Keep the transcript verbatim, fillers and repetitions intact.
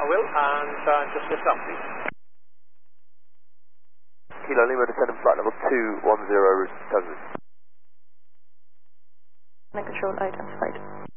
will, and uh, just lift up, please. Kilo Lima, descending flight level two one zero, route Douglas. Control identified.